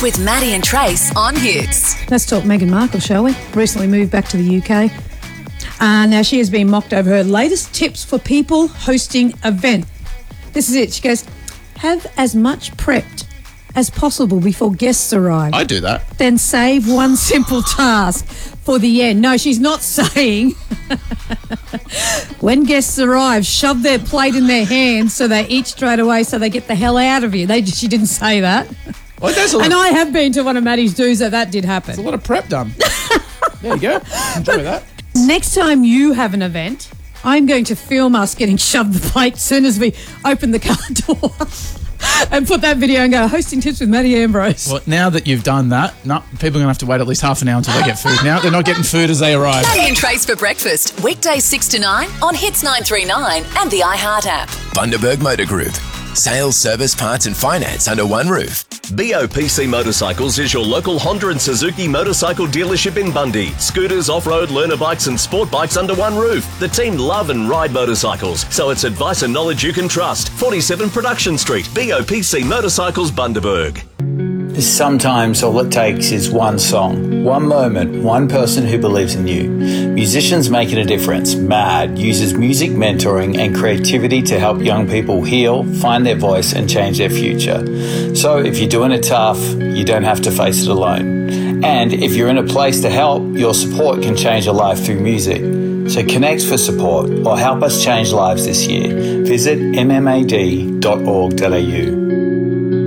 with Maddie and Trace on Hits. Let's talk Meghan Markle, shall we? Recently moved back to the UK. Now she has been mocked over her latest tips for people hosting events. This is it. She goes, have as much prepped as possible before guests arrive. I do that. Then save one simple task for the end. No, she's not saying when guests arrive, shove their plate in their hands so they eat straight away so they get the hell out of you. She didn't say that. Well, and I have been to one of Maddie's do's that did happen. There's a lot of prep done. There you go. Enjoy that. Next time you have an event, I'm going to film us getting shoved the plate as soon as we open the car door and put that video and go, hosting tips with Maddie Ambrose. Well, now that you've done that, people are going to have to wait at least half an hour until they get food. Now they're not getting food as they arrive. Maddie and Trace for breakfast, weekdays 6 to 9 on Hits 939 and the iHeart app. Bundaberg Motor Group. Sales, service, parts and finance under one roof. BOPC Motorcycles is your local Honda and Suzuki motorcycle dealership in Bundy. Scooters, off-road, learner bikes and sport bikes under one roof. The team love and ride motorcycles, so it's advice and knowledge you can trust. 47 Production Street, BOPC Motorcycles, Bundaberg. Sometimes all it takes is one song, one moment, one person who believes in you. Musicians Making a Difference, MAD, uses music mentoring and creativity to help young people heal, find their voice and change their future. So if you're doing it tough, you don't have to face it alone. And if you're in a place to help, your support can change a life through music. So connect for support or help us change lives this year. Visit mmad.org.au.